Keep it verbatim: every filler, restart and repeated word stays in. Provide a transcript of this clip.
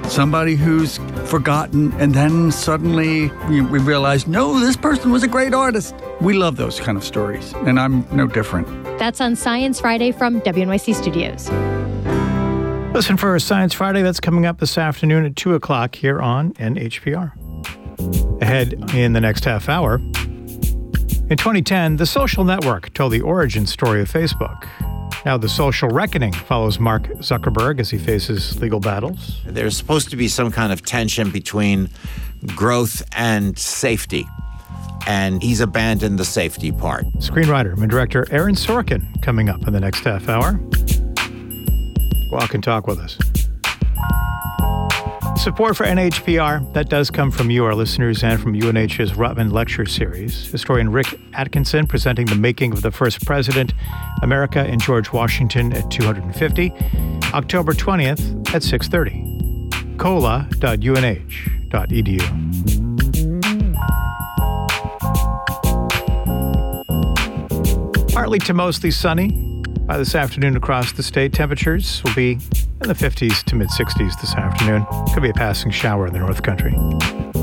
somebody who's forgotten, and then suddenly we, we realize, no, this person was a great artist. We love those kind of stories, and I'm no different. That's on Science Friday from W N Y C Studios. Listen for Science Friday. That's coming up this afternoon at two o'clock here on N H P R. Ahead in the next half hour, in twenty ten, The Social Network told the origin story of Facebook. Now the social reckoning follows Mark Zuckerberg as he faces legal battles. There's supposed to be some kind of tension between growth and safety, and he's abandoned the safety part. Screenwriter and director Aaron Sorkin coming up in the next half hour. Walk and talk with us. Support for N H P R, that does come from you, our listeners, and from U N H's Rutman Lecture Series. Historian Rick Atkinson presenting The Making of the First President, America and George Washington at two hundred fifty, October twentieth at six thirty. cola dot u n h dot e d u. Partly to mostly sunny by this afternoon across the state. Temperatures will be in the fifties to mid-sixties this afternoon. Could be a passing shower in the North Country.